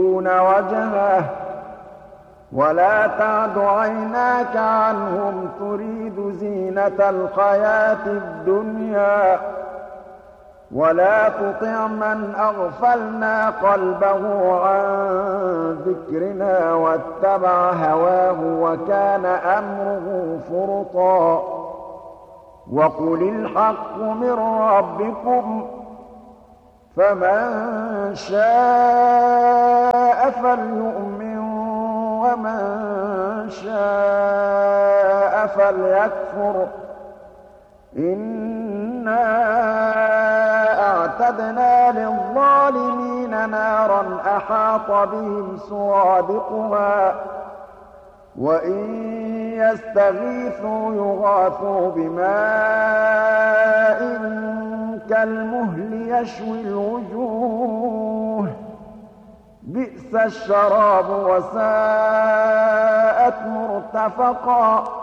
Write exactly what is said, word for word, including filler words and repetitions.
وجهه ولا تعد عيناك عنهم تريد زينة الحياة الدنيا ولا تطع من أغفلنا قلبه عن ذكرنا واتبع هواه وكان أمره فرطا وقل الحق من ربكم فمن شاء فليؤمن ومن شاء فليكفر إنا أعتدنا للظالمين نارا أحاط بهم سرادقها وإن يستغيثوا يغاثوا بماء كالمهل يشوي الوجوه بئس الشراب وساءت مرتفقا